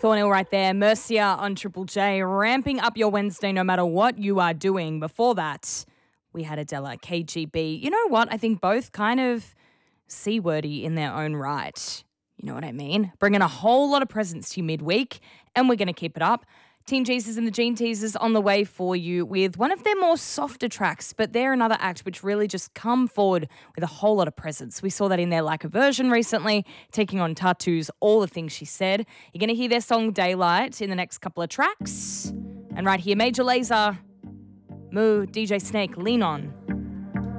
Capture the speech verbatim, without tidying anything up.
Thornhill right there. Mercia on Triple J, ramping up your Wednesday no matter what you are doing. Before that, we had Adela, K G B. You know what? I think both kind of C-wordy in their own right. You know what I mean? Bringing a whole lot of presents to you midweek, and we're going to keep it up. Team Jesus and the Gene Teasers on the way for you with one of their more softer tracks, but they're another act which really just come forward with a whole lot of presence. We saw that in their Like a Version recently, taking on Tatu's All the Things She Said. You're going to hear their song Daylight in the next couple of tracks. And right here, Major Lazer, Moo, D J Snake, Lean On.